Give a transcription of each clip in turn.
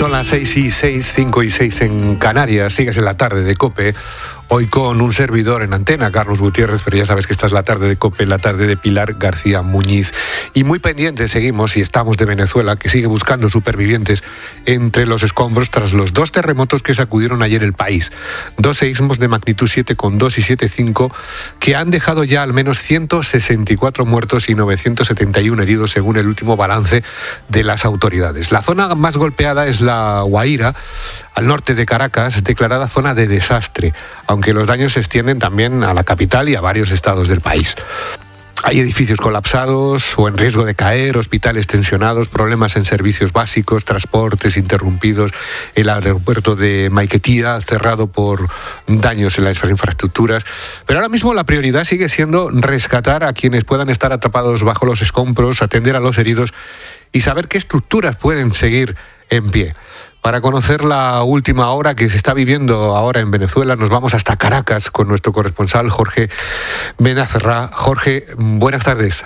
Son las 6:06, 5:06 en Canarias. Sigues en la tarde de COPE. Hoy con un servidor en antena, Carlos Gutiérrez, pero ya sabes que esta es la tarde de COPE, la tarde de Pilar García Muñiz. Y muy pendientes seguimos y estamos de Venezuela, que sigue buscando supervivientes entre los escombros tras los dos terremotos que sacudieron ayer el país. Dos seísmos de magnitud 7,2 y 7,5 que han dejado ya al menos 164 muertos y 971 heridos según el último balance de las autoridades. La zona más golpeada es la Guaira, al norte de Caracas, declarada zona de desastre, aunque los daños se extienden también a la capital y a varios estados del país. Hay edificios colapsados o en riesgo de caer, hospitales tensionados, problemas en servicios básicos, transportes interrumpidos, el aeropuerto de Maiquetía cerrado por daños en las infraestructuras. Pero ahora mismo la prioridad sigue siendo rescatar a quienes puedan estar atrapados bajo los escombros, atender a los heridos y saber qué estructuras pueden seguir en pie. Para conocer la última hora que se está viviendo ahora en Venezuela, nos vamos hasta Caracas con nuestro corresponsal Jorge Benazerra. Jorge, buenas tardes.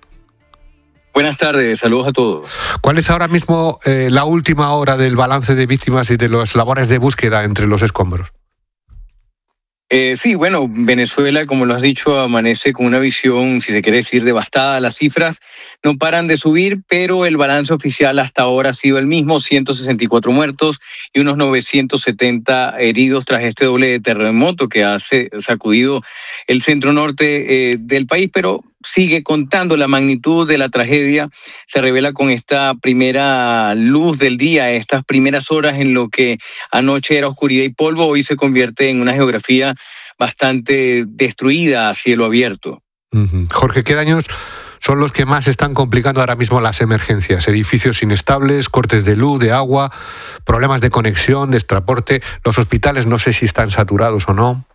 Buenas tardes, saludos a todos. ¿Cuál es ahora mismo la última hora del balance de víctimas y de las labores de búsqueda entre los escombros? Sí, bueno, Venezuela, como lo has dicho, amanece con una visión, si se quiere decir, devastada. Las cifras no paran de subir, pero el balance oficial hasta ahora ha sido el mismo, 164 muertos y unos 970 heridos tras este doble terremoto que ha sacudido el centro norte del país, pero sigue contando la magnitud de la tragedia. Se revela con esta primera luz del día, estas primeras horas en lo que anoche era oscuridad y polvo, hoy se convierte en una geografía bastante destruida a cielo abierto. Jorge, ¿qué daños son los que más están complicando ahora mismo las emergencias? Edificios inestables, cortes de luz, de agua, problemas de conexión, de transporte. Los hospitales no sé si están saturados o no.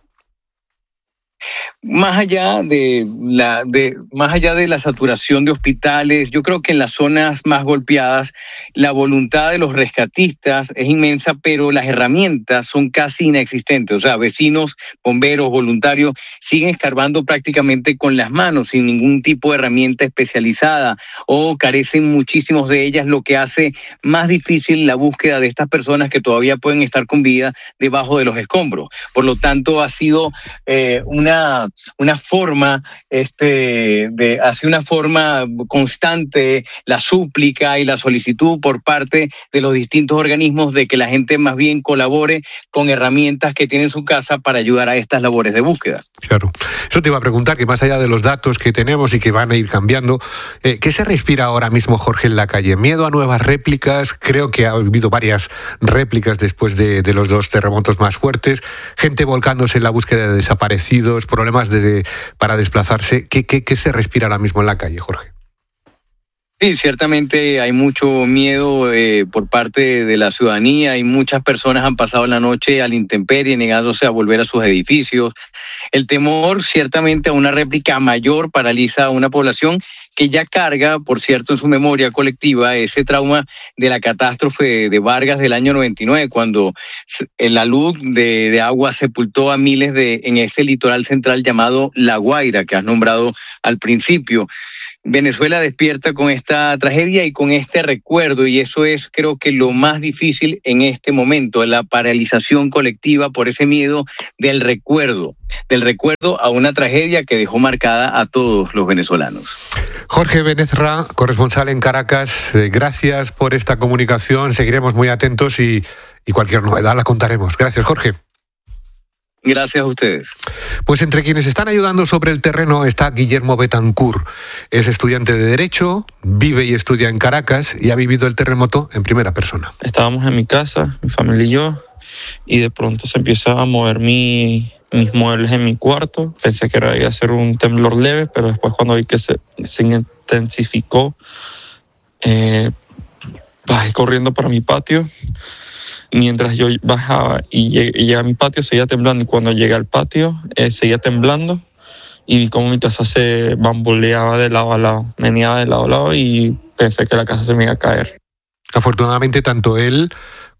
Más allá de la saturación de hospitales, yo creo que en las zonas más golpeadas la voluntad de los rescatistas es inmensa, pero las herramientas son casi inexistentes. O sea, vecinos, bomberos, voluntarios siguen escarbando prácticamente con las manos, sin ningún tipo de herramienta especializada, o carecen muchísimos de ellas, lo que hace más difícil la búsqueda de estas personas que todavía pueden estar con vida debajo de los escombros. Por lo tanto, ha sido una forma constante la súplica y la solicitud por parte de los distintos organismos de que la gente más bien colabore con herramientas que tiene en su casa para ayudar a estas labores de búsqueda. Claro. Eso te iba a preguntar, que más allá de los datos que tenemos y que van a ir cambiando, ¿qué se respira ahora mismo, Jorge, en la calle? ¿Miedo a nuevas réplicas? Creo que ha habido varias réplicas después de los dos terremotos más fuertes. Gente volcándose en la búsqueda de desaparecidos, problemas para desplazarse. ¿Qué se respira ahora mismo en la calle, Jorge? Sí, ciertamente hay mucho miedo por parte de la ciudadanía y muchas personas han pasado la noche a la intemperie, negándose a volver a sus edificios. El temor, ciertamente, a una réplica mayor paraliza a una población que ya carga, por cierto, en su memoria colectiva ese trauma de la catástrofe de Vargas del año 99, cuando la luz de agua sepultó a miles en ese litoral central llamado La Guaira, que has nombrado al principio. Venezuela despierta con esta tragedia y con este recuerdo, y eso es, creo que, lo más difícil en este momento, la paralización colectiva por ese miedo del recuerdo a una tragedia que dejó marcada a todos los venezolanos. Jorge Benazerra, corresponsal en Caracas, gracias por esta comunicación, seguiremos muy atentos y cualquier novedad la contaremos. Gracias, Jorge. Gracias a ustedes. Pues entre quienes están ayudando sobre el terreno está Guillermo Betancourt. Es estudiante de Derecho, vive y estudia en Caracas y ha vivido el terremoto en primera persona. Estábamos en mi casa, mi familia y yo, y de pronto se empieza a mover mis muebles en mi cuarto. Pensé que iba a ser un temblor leve, pero después cuando vi que se intensificó, bajé corriendo para mi patio. Mientras yo bajaba y llegué a mi patio, seguía temblando. Y cuando llegué al patio, seguía temblando. Y vi cómo mi casa se bamboleaba de lado a lado, meneaba de lado a lado y pensé que la casa se me iba a caer. Afortunadamente, tanto él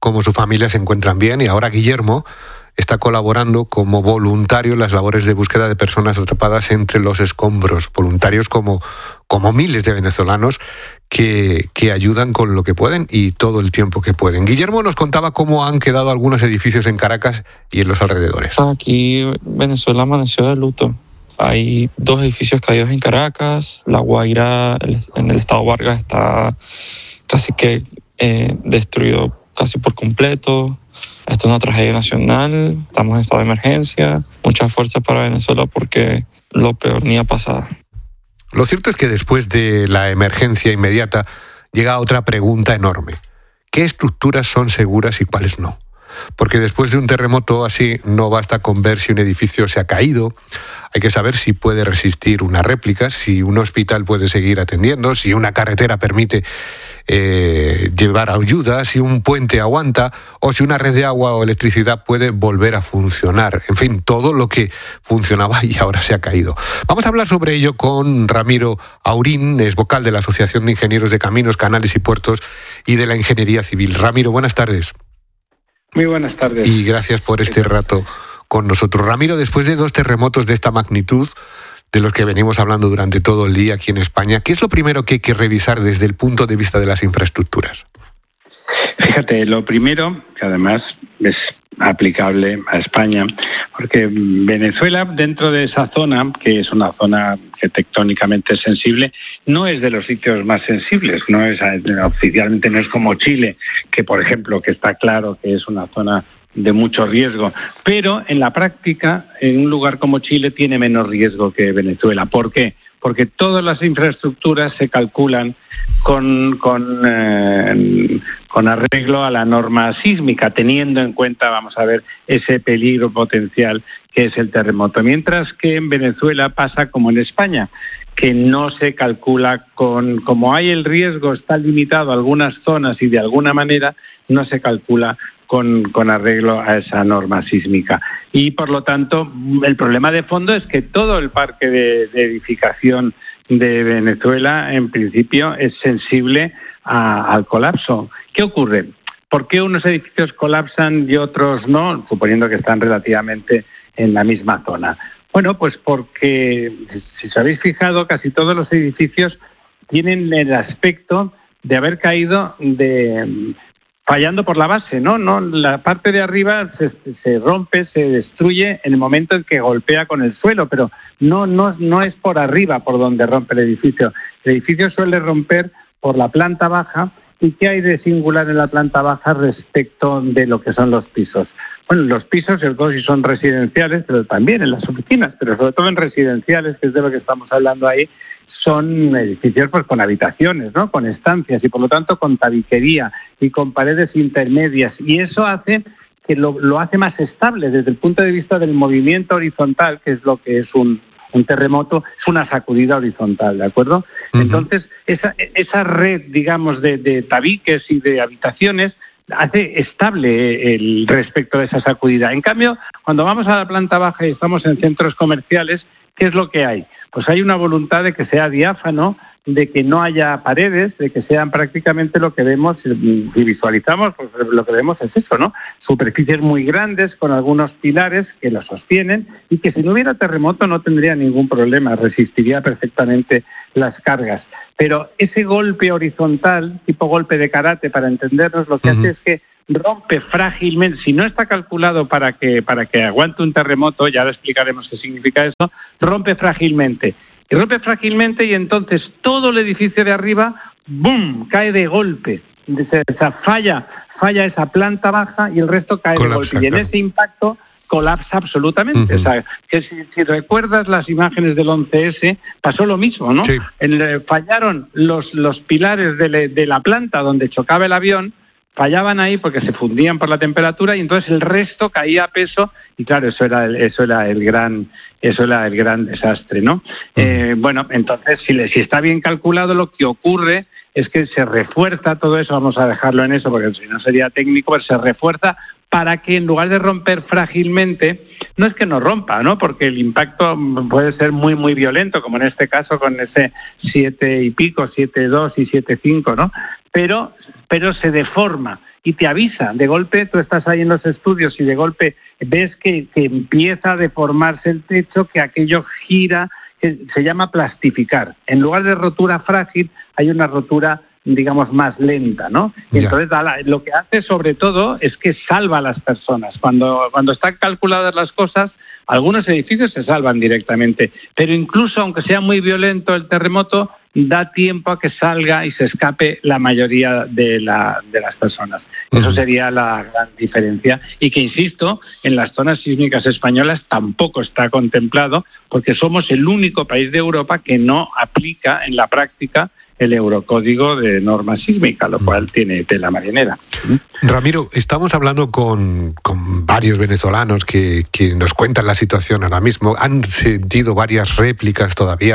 como su familia se encuentran bien, y ahora Guillermo está colaborando como voluntario en las labores de búsqueda de personas atrapadas entre los escombros, voluntarios como miles de venezolanos que ayudan con lo que pueden y todo el tiempo que pueden. Guillermo nos contaba cómo han quedado algunos edificios en Caracas y en los alrededores. Aquí Venezuela amaneció de luto. Hay 2 edificios caídos en Caracas. La Guaira, en el estado Vargas, está casi que destruido casi por completo. Esto es una tragedia nacional, estamos en estado de emergencia. Mucha fuerza para Venezuela porque lo peor ni ha pasado. Lo cierto es que después de la emergencia inmediata llega otra pregunta enorme. ¿Qué estructuras son seguras y cuáles no? Porque después de un terremoto así no basta con ver si un edificio se ha caído, hay que saber si puede resistir una réplica, si un hospital puede seguir atendiendo, si una carretera permite llevar ayuda, si un puente aguanta o si una red de agua o electricidad puede volver a funcionar. En fin, todo lo que funcionaba y ahora se ha caído. Vamos a hablar sobre ello con Ramiro Aurín, es vocal de la Asociación de Ingenieros de Caminos, Canales y Puertos y de la Ingeniería Civil. Ramiro, buenas tardes. Muy buenas tardes. Y gracias por este rato con nosotros. Ramiro, después de 2 terremotos de esta magnitud, de los que venimos hablando durante todo el día aquí en España, ¿qué es lo primero que hay que revisar desde el punto de vista de las infraestructuras? Fíjate, lo primero, que además es aplicable a España, porque Venezuela, dentro de esa zona, que es una zona que tectónicamente es sensible, no es de los sitios más sensibles, oficialmente no es como Chile, que por ejemplo, que está claro que es una zona de mucho riesgo, pero en la práctica, en un lugar como Chile tiene menos riesgo que Venezuela. ¿Por qué? Porque todas las infraestructuras se calculan con arreglo a la norma sísmica, teniendo en cuenta, vamos a ver, ese peligro potencial que es el terremoto. Mientras que en Venezuela pasa como en España, que no se calcula como hay el riesgo, está limitado a algunas zonas y de alguna manera no se calcula con arreglo a esa norma sísmica. Y por lo tanto, el problema de fondo es que todo el parque de edificación de Venezuela, en principio, es sensible al colapso. ¿Qué ocurre? ¿Por qué unos edificios colapsan y otros no, suponiendo que están relativamente en la misma zona? Bueno, pues porque, si os habéis fijado, casi todos los edificios tienen el aspecto de haber caído fallando por la base, ¿no? La parte de arriba se rompe, se destruye en el momento en que golpea con el suelo, pero no es por arriba por donde rompe el edificio. El edificio suele romper por la planta baja. ¿Y qué hay de singular en la planta baja respecto de lo que son los pisos? Bueno, los pisos, sobre todo si son residenciales, pero también en las oficinas, pero sobre todo en residenciales, que es de lo que estamos hablando ahí, son edificios pues con habitaciones, ¿no? Con estancias y por lo tanto con tabiquería y con paredes intermedias. Y eso hace que lo hace más estable desde el punto de vista del movimiento horizontal, que es lo que es un terremoto, es una sacudida horizontal, ¿de acuerdo? Uh-huh. Entonces, esa red, digamos, de tabiques y de habitaciones hace estable el respecto de esa sacudida. En cambio, cuando vamos a la planta baja y estamos en centros comerciales, ¿qué es lo que hay? Pues hay una voluntad de que sea diáfano, de que no haya paredes, de que sean prácticamente lo que vemos, si visualizamos, pues lo que vemos es eso, ¿no? Superficies muy grandes con algunos pilares que lo sostienen y que si no hubiera terremoto no tendría ningún problema, resistiría perfectamente las cargas. Pero ese golpe horizontal, tipo golpe de karate, para entendernos, lo que hace es que rompe frágilmente. Si no está calculado para que aguante un terremoto, ya le explicaremos qué significa eso, rompe frágilmente. Y rompe frágilmente y entonces todo el edificio de arriba, ¡bum!, cae de golpe. Falla esa planta baja y el resto cae colapsa, de golpe. Y en ese impacto colapsa absolutamente. Uh-huh. O sea, que si recuerdas las imágenes del 11S, pasó lo mismo, ¿no? Sí. Fallaron los pilares de la planta donde chocaba el avión, fallaban ahí porque se fundían por la temperatura y entonces el resto caía a peso y claro, eso era el gran desastre, ¿no? Bueno, entonces si está bien calculado, lo que ocurre es que se refuerza todo eso, vamos a dejarlo en eso porque si no sería técnico, pero se refuerza para que en lugar de romper frágilmente, no es que no rompa, ¿no? Porque el impacto puede ser muy, muy violento, como en este caso con ese 7 y pico, 7.2 y 7.5, ¿no? Pero pero se deforma y te avisa. De golpe tú estás ahí en los estudios y de golpe ves que empieza a deformarse el techo, que aquello gira, que se llama plastificar. En lugar de rotura frágil, hay una rotura, digamos, más lenta, ¿no? Y entonces lo que hace sobre todo es que salva a las personas. Cuando están calculadas las cosas, algunos edificios se salvan directamente, pero incluso aunque sea muy violento el terremoto, da tiempo a que salga y se escape la mayoría de las personas. Eso sería la gran diferencia. Y que, insisto, en las zonas sísmicas españolas tampoco está contemplado, porque somos el único país de Europa que no aplica en la práctica el Eurocódigo de norma sísmica, lo cual tiene tela marinera. Ramiro, estamos hablando con varios venezolanos que nos cuentan la situación ahora mismo. Han sentido varias réplicas todavía,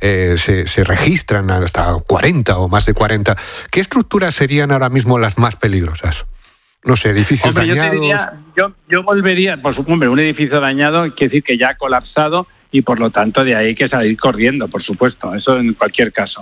se registran hasta 40 o más de 40. ¿Qué estructuras serían ahora mismo las más peligrosas? No sé, edificios dañados. Yo volvería, por supuesto, un edificio dañado quiere decir que ya ha colapsado, y por lo tanto de ahí hay que salir corriendo, por supuesto, eso en cualquier caso.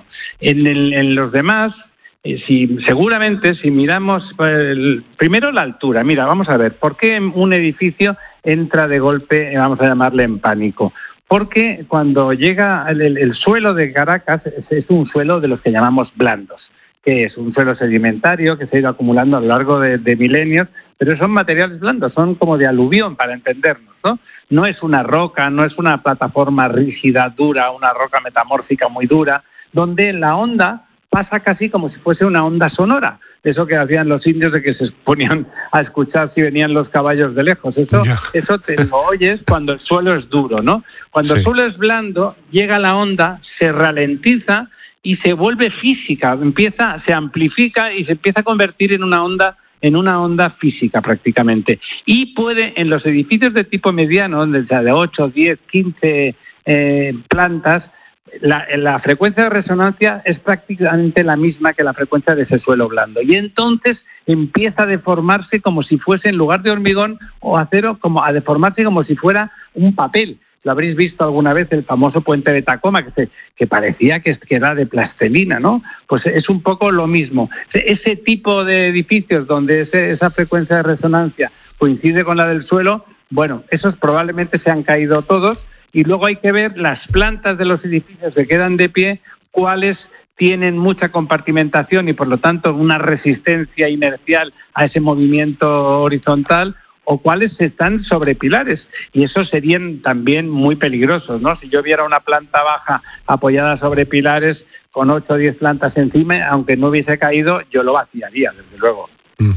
En los demás, seguramente si miramos primero la altura, mira, vamos a ver, ¿por qué un edificio entra de golpe, vamos a llamarle en pánico? Porque cuando llega el suelo de Caracas es un suelo de los que llamamos blandos, que es un suelo sedimentario que se ha ido acumulando a lo largo de milenios, pero son materiales blandos, son como de aluvión, para entendernos, ¿no? No es una roca, no es una plataforma rígida, dura, una roca metamórfica muy dura, donde la onda pasa casi como si fuese una onda sonora. Eso que hacían los indios de que se ponían a escuchar si venían los caballos de lejos. Eso te lo oyes cuando el suelo es duro, ¿no? Cuando el suelo es blando, llega la onda, se ralentiza y se vuelve física, se amplifica y se empieza a convertir en una onda física prácticamente. Y puede, en los edificios de tipo mediano, de 8, 10, 15 plantas, la frecuencia de resonancia es prácticamente la misma que la frecuencia de ese suelo blando. Y entonces empieza a deformarse como si fuese, en lugar de hormigón o acero, a deformarse como si fuera un papel. Lo habréis visto alguna vez, el famoso puente de Tacoma, que parecía que era de plastelina, ¿no? Pues es un poco lo mismo. Ese tipo de edificios donde esa frecuencia de resonancia coincide con la del suelo, bueno, esos probablemente se han caído todos, y luego hay que ver las plantas de los edificios que quedan de pie, cuáles tienen mucha compartimentación y por lo tanto una resistencia inercial a ese movimiento horizontal, o cuáles están sobre pilares, y esos serían también muy peligrosos, ¿no? Si yo viera una planta baja apoyada sobre pilares con 8 o 10 plantas encima, aunque no hubiese caído, yo lo vaciaría, desde luego.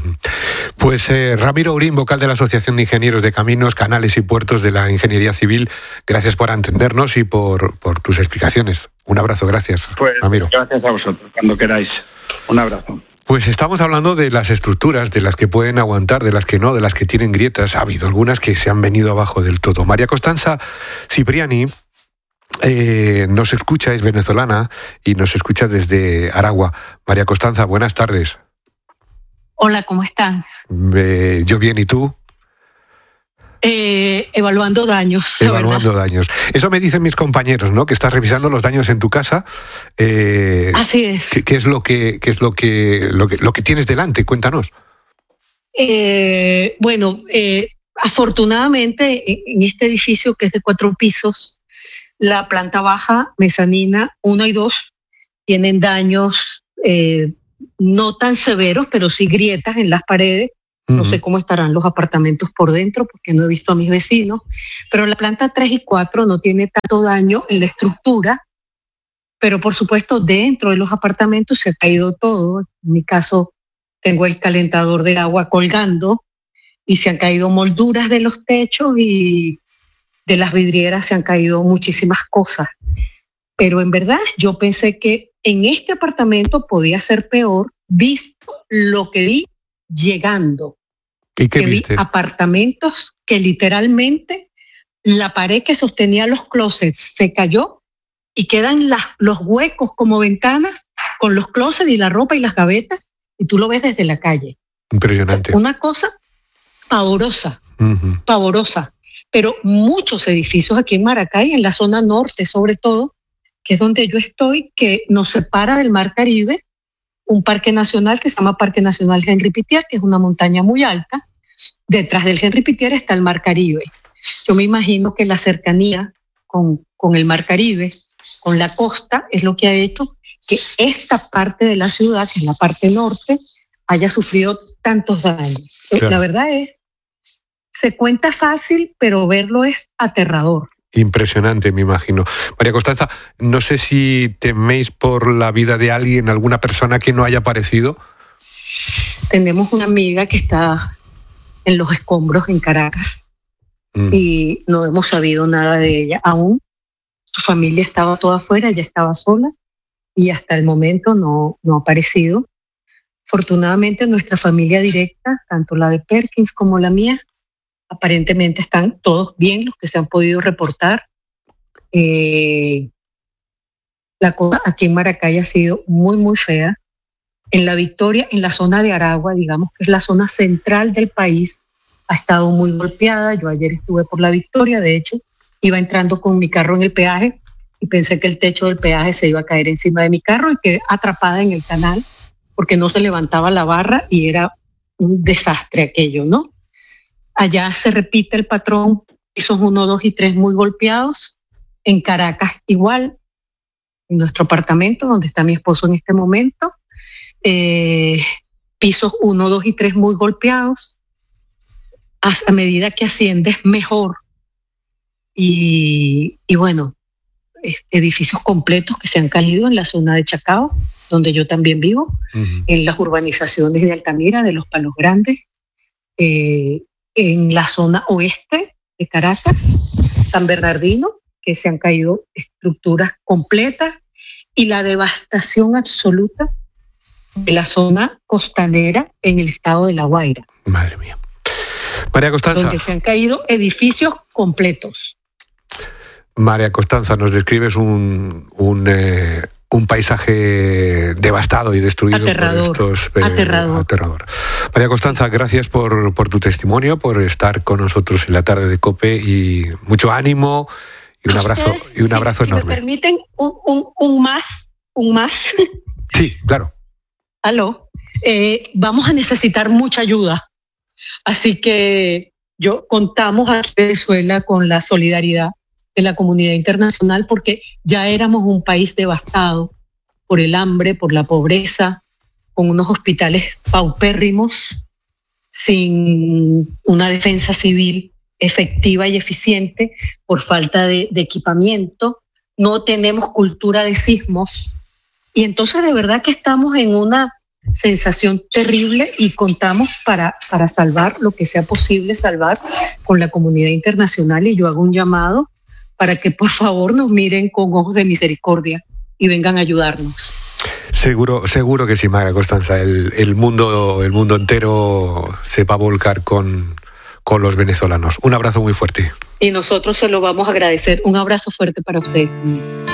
Pues Ramiro Aurín, vocal de la Asociación de Ingenieros de Caminos, Canales y Puertos de la Ingeniería Civil, gracias por atendernos y por tus explicaciones. Un abrazo, gracias, pues, Ramiro. Gracias a vosotros, cuando queráis. Un abrazo. Pues estamos hablando de las estructuras, de las que pueden aguantar, de las que no, de las que tienen grietas. Ha habido algunas que se han venido abajo del todo. María Costanza Cipriani nos escucha, es venezolana y nos escucha desde Aragua. María Costanza, buenas tardes. Hola, ¿cómo están? Yo bien, ¿y tú? Evaluando daños. Evaluando daños. Eso me dicen mis compañeros, ¿no? Que estás revisando los daños en tu casa. Así es. ¿Qué es lo que tienes delante? Cuéntanos. Afortunadamente en este edificio, que es de 4 pisos, la planta baja, mezanina 1 y 2, tienen daños no tan severos, pero sí grietas en las paredes. No sé cómo estarán los apartamentos por dentro, porque no he visto a mis vecinos, pero la planta 3 y 4 no tiene tanto daño en la estructura, pero por supuesto dentro de los apartamentos se ha caído todo. En mi caso tengo el calentador de agua colgando y se han caído molduras de los techos y de las vidrieras se han caído muchísimas cosas. Pero en verdad yo pensé que en este apartamento podía ser peor, visto lo que vi llegando. ¿Y qué viste? Vi apartamentos que literalmente la pared que sostenía los closets se cayó y quedan los huecos como ventanas con los closets y la ropa y las gavetas, y tú lo ves desde la calle. Impresionante. Una cosa pavorosa, pavorosa. Pero muchos edificios aquí en Maracay, en la zona norte sobre todo, que es donde yo estoy, que nos separa del Mar Caribe, un parque nacional que se llama Parque Nacional Henri Pittier, que es una montaña muy alta. Detrás del Henri Pittier está el Mar Caribe. Yo me imagino que la cercanía con el Mar Caribe, con la costa, es lo que ha hecho que esta parte de la ciudad, que es la parte norte, haya sufrido tantos daños. Claro. La verdad es, se cuenta fácil, pero verlo es aterrador. Impresionante, me imagino. María Constanza, no sé si teméis por la vida de alguien, alguna persona que no haya aparecido. Tenemos una amiga que está en los escombros en Caracas y no hemos sabido nada de ella aún. Su familia estaba toda afuera, ella estaba sola y hasta el momento no ha aparecido. Afortunadamente nuestra familia directa, tanto la de Perkins como la mía, aparentemente están todos bien, los que se han podido reportar. La cosa aquí en Maracay ha sido muy, muy fea. En La Victoria, en la zona de Aragua, digamos que es la zona central del país, ha estado muy golpeada. Yo ayer estuve por La Victoria, de hecho, iba entrando con mi carro en el peaje y pensé que el techo del peaje se iba a caer encima de mi carro y quedé atrapada en el canal porque no se levantaba la barra y era un desastre aquello, ¿no? Allá se repite el patrón, pisos 1, 2 y 3 muy golpeados. En Caracas igual, en nuestro apartamento donde está mi esposo en este momento, pisos 1, 2 y 3 muy golpeados. A medida que asciendes mejor. Y bueno, edificios completos que se han caído en la zona de Chacao, donde yo también vivo, en las urbanizaciones de Altamira, de Los Palos Grandes, en la zona oeste de Caracas, San Bernardino, que se han caído estructuras completas, y la devastación absoluta de la zona costanera en el estado de La Guaira. Madre mía. María Constanza. Donde se han caído edificios completos. María Constanza, nos describes un paisaje devastado y destruido aterrador, por estos... aterrador. María Constanza, gracias por tu testimonio, por estar con nosotros en la tarde de COPE y mucho ánimo y un abrazo enorme. Si me permiten un más. Sí, claro. Aló. Vamos a necesitar mucha ayuda. Así que contamos aquí en Venezuela con la solidaridad de la comunidad internacional porque ya éramos un país devastado por el hambre, por la pobreza, con unos hospitales paupérrimos, sin una defensa civil efectiva y eficiente, por falta de equipamiento. No tenemos cultura de sismos y entonces de verdad que estamos en una sensación terrible y contamos para salvar lo que sea posible salvar con la comunidad internacional, y yo hago un llamado para que por favor nos miren con ojos de misericordia y vengan a ayudarnos. Seguro que sí, María Constanza. El mundo entero se va a volcar con los venezolanos. Un abrazo muy fuerte. Y nosotros se lo vamos a agradecer. Un abrazo fuerte para usted.